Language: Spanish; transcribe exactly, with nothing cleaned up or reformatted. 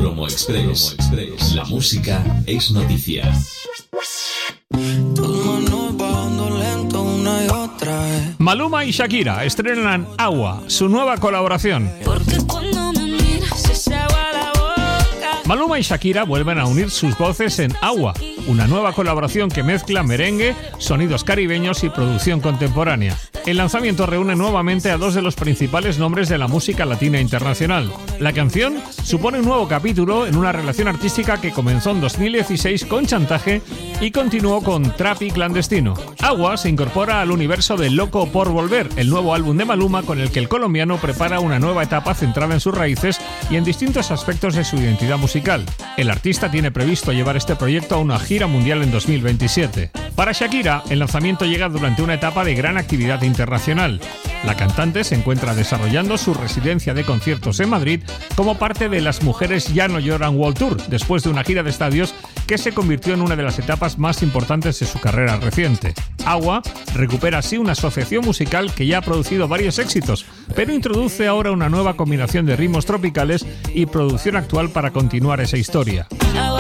Promo Express. La música es noticia. Maluma y Shakira estrenan Agua, su nueva colaboración. Maluma y Shakira vuelven a unir sus voces en Agua, una nueva colaboración que mezcla merengue, sonidos caribeños y producción contemporánea. El lanzamiento reúne nuevamente a dos de los principales nombres de la música latina internacional. La canción supone un nuevo capítulo en una relación artística que comenzó en dos mil dieciséis con Chantaje y continuó con Trap y Clandestino. Agua se incorpora al universo de Loco por Volver, el nuevo álbum de Maluma con el que el colombiano prepara una nueva etapa centrada en sus raíces y en distintos aspectos de su identidad musical. El artista tiene previsto llevar este proyecto a una gira mundial en dos mil veintisiete. Para Shakira, el lanzamiento llega durante una etapa de gran actividad internacional. La cantante se encuentra desarrollando su residencia de conciertos en Madrid como parte de Las Mujeres Ya No Lloran World Tour, después de una gira de estadios que se convirtió en una de las etapas más importantes de su carrera reciente. Agua recupera así una asociación musical que ya ha producido varios éxitos, pero introduce ahora una nueva combinación de ritmos tropicales y producción actual para continuar esa historia.